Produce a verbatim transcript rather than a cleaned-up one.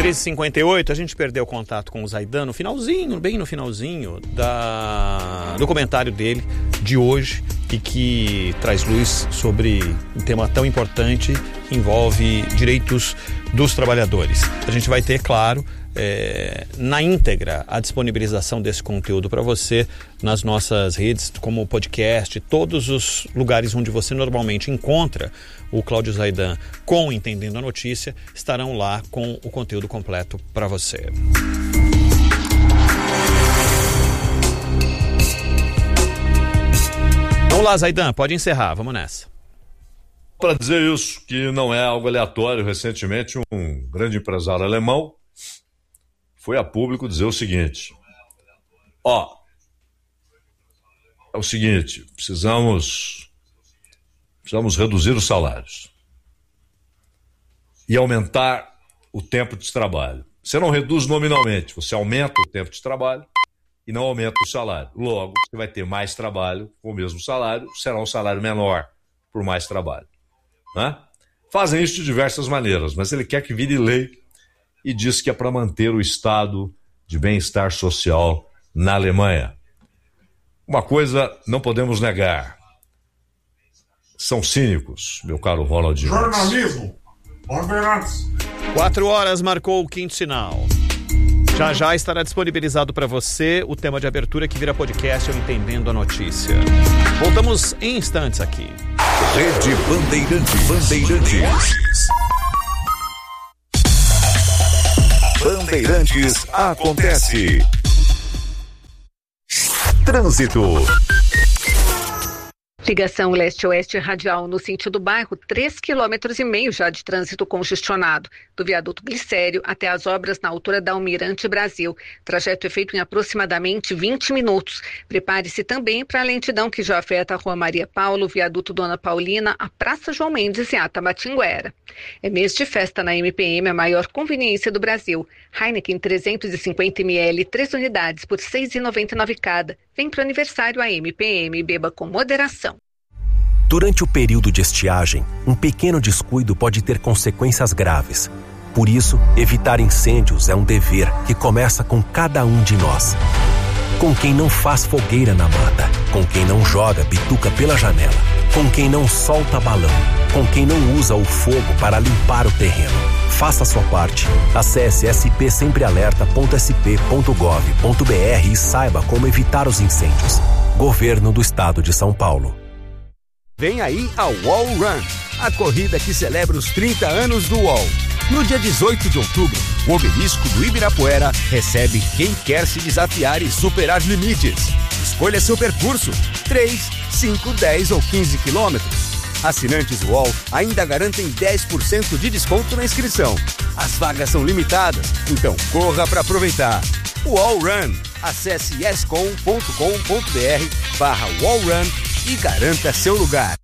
três e cinquenta e oito, a gente perdeu contato com o Zaidan no finalzinho, bem no finalzinho da, do comentário dele de hoje e que traz luz sobre um tema tão importante que envolve direitos dos trabalhadores. A gente vai ter, claro, É, na íntegra a disponibilização desse conteúdo para você nas nossas redes, como podcast, todos os lugares onde você normalmente encontra o Cláudio Zaidan com Entendendo a Notícia, estarão lá com o conteúdo completo para você. Vamos lá, Zaidan, pode encerrar, vamos nessa. Para dizer isso, que não é algo aleatório, recentemente um grande empresário alemão foi a público dizer o seguinte: ó, é o seguinte, precisamos, precisamos reduzir os salários e aumentar o tempo de trabalho. Você não reduz nominalmente, você aumenta o tempo de trabalho e não aumenta o salário. Logo, você vai ter mais trabalho com o mesmo salário, será um salário menor por mais trabalho. Né? Fazem isso de diversas maneiras, mas ele quer que vire lei e diz que é para manter o estado de bem-estar social na Alemanha. Uma coisa não podemos negar: são cínicos, meu caro Ronald Dias. Jornalismo, bandeirantes. Quatro horas marcou o quinto sinal. Já já estará disponibilizado para você o tema de abertura que vira podcast, eu Entendendo a Notícia. Voltamos em instantes aqui. Rede Bandeirantes. Bandeirantes. Bandeirantes acontece. Trânsito. Ligação leste-oeste radial no sentido do bairro, três quilômetros e meio já de trânsito congestionado, do viaduto Glicério até as obras na altura da Almirante Brasil. Trajeto é feito em aproximadamente vinte minutos. Prepare-se também para a lentidão que já afeta a Rua Maria Paulo, viaduto Dona Paulina, a Praça João Mendes e a Tabatinguera. É mês de festa na M P M, a maior conveniência do Brasil. Heineken trezentos e cinquenta mililitros, três unidades por seis reais e noventa e nove centavos cada. Vem para o aniversário a M P M e beba com moderação. Durante o período de estiagem, um pequeno descuido pode ter consequências graves. Por isso, evitar incêndios é um dever que começa com cada um de nós. Com quem não faz fogueira na mata, com quem não joga bituca pela janela, com quem não solta balão, com quem não usa o fogo para limpar o terreno. Faça a sua parte. Acesse s p sempre alerta ponto s p ponto gov ponto b r e saiba como evitar os incêndios. Governo do Estado de São Paulo. Vem aí a Wall Run, a corrida que celebra os trinta anos do U O L. No dia dezoito de outubro, o Obelisco do Ibirapuera recebe quem quer se desafiar e superar limites. Escolha seu percurso, três, cinco, dez ou quinze quilômetros. Assinantes U O L ainda garantem dez por cento de desconto na inscrição. As vagas são limitadas, então corra para aproveitar. Wall Run. Acesse escom ponto com ponto b r barra Wall Run e garanta seu lugar.